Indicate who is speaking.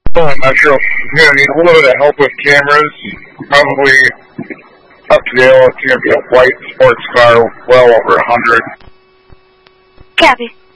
Speaker 1: I'm not sure. You're going to need a little bit of help with cameras. Probably up to date. It's going to be a white sports car, well over 100.
Speaker 2: Copy.